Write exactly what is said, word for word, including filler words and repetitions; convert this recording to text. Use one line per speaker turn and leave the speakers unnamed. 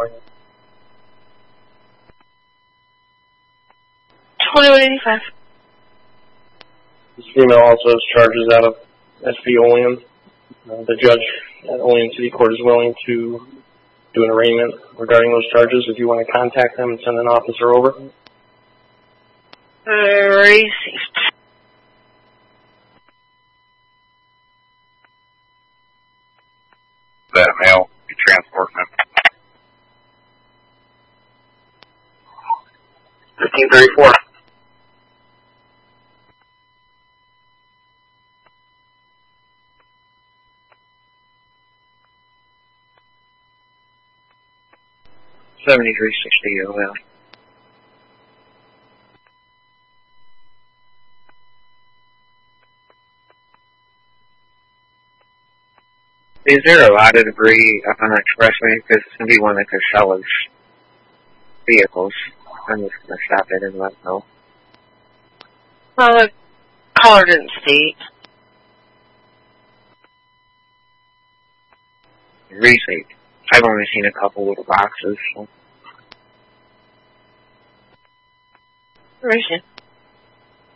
twenty-one eighty-five.
This female also has charges out of S V Olean. Uh, the judge at Olean City Court is willing to do an arraignment regarding those charges if you want to contact them and send an officer over.
Uh, received.
That male be transporting him.
fifteen thirty-four.
seventy-three sixty, oh well. Is there a lot of debris up on the expressway? Because it's going to be one that could sell his vehicles. I'm just going to stop it and let them know.
Well, the caller didn't state.
Receipt. I've only seen a couple little boxes, so.
Where is she?